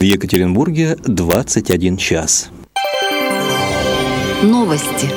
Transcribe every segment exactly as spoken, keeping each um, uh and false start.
Екатеринбурге двадцать один час. Новости.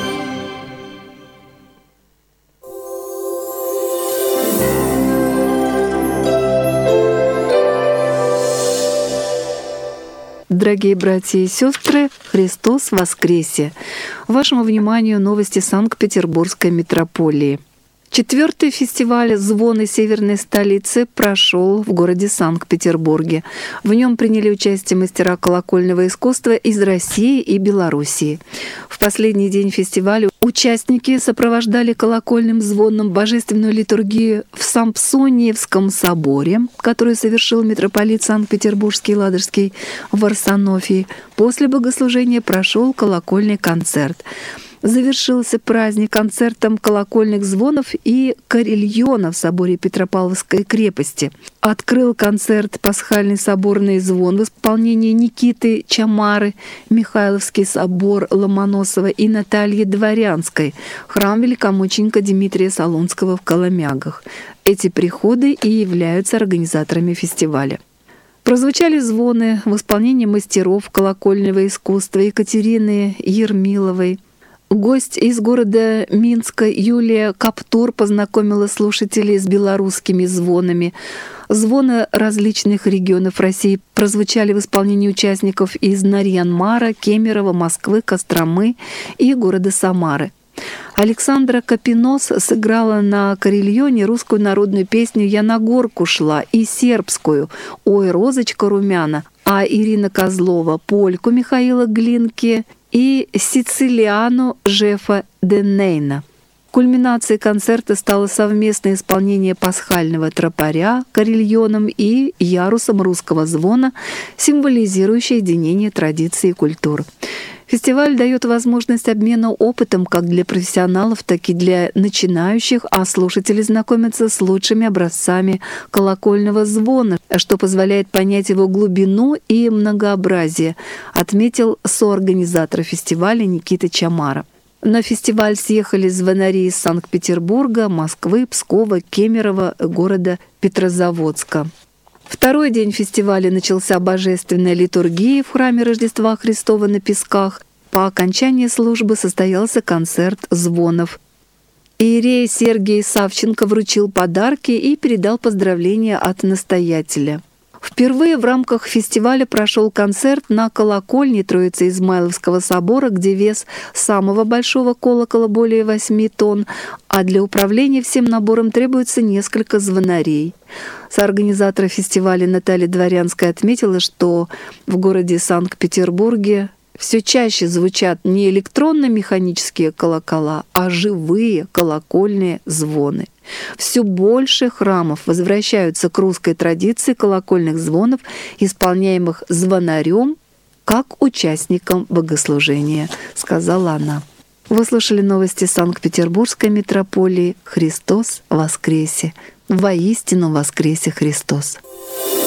Дорогие братья и сестры, Христос воскресе! Вашему вниманию новости Санкт-Петербургской митрополии. Четвертый фестиваль «Звоны северной столицы» прошел в городе Санкт-Петербурге. В нем приняли участие мастера колокольного искусства из России и Белоруссии. В последний день фестиваля участники сопровождали колокольным звоном божественную литургию в Сампсониевском соборе, который совершил митрополит Санкт-Петербургский и Ладожский в Варсонофии. После богослужения прошел колокольный концерт. Завершился праздник концертом колокольных звонов и карельона в соборе Петропавловской крепости. Открыл концерт пасхальный соборный звон в исполнении Никиты Чамары, Михайловский собор Ломоносова и Натальи Дворянской, храм великомученика Дмитрия Солунского в Коломягах. Эти приходы и являются организаторами фестиваля. Прозвучали звоны в исполнении мастеров колокольного искусства Екатерины Ермиловой. Гость из города Минска Юлия Каптур познакомила слушателей с белорусскими звонами. Звоны различных регионов России прозвучали в исполнении участников из Нарьян-Мара, Кемерово, Москвы, Костромы и города Самары. Александра Капинос сыграла на карельоне русскую народную песню «Я на горку шла» и сербскую «Ой, розочка румяна», а Ирина Козлова — польку Михаила Глинки и сицилиану Жефа Деннейна. Кульминацией концерта стало совместное исполнение пасхального тропаря карельоном и ярусом русского звона, символизирующее единение традиций и культур. Фестиваль дает возможность обмена опытом как для профессионалов, так и для начинающих, а слушатели знакомятся с лучшими образцами колокольного звона, что позволяет понять его глубину и многообразие, отметил соорганизатор фестиваля Никита Чамара. На фестиваль съехали звонари из Санкт-Петербурга, Москвы, Пскова, Кемерово, города Петрозаводска. Второй день фестиваля начался божественной литургией в храме Рождества Христова на Песках. По окончании службы состоялся концерт звонов. Иерей Сергий Савченко вручил подарки и передал поздравления от настоятеля. Впервые в рамках фестиваля прошел концерт на колокольне Троице-Измайловского собора, где вес самого большого колокола более восьми тонн, а для управления всем набором требуется несколько звонарей. Соорганизатор фестиваля Наталья Дворянская отметила, что в городе Санкт-Петербурге все чаще звучат не электронно-механические колокола, а живые колокольные звоны. Все больше храмов возвращаются к русской традиции колокольных звонов, исполняемых звонарем как участником богослужения, сказала она. Вы слушали новости Санкт-Петербургской митрополии. Христос воскресе! Воистину воскресе Христос!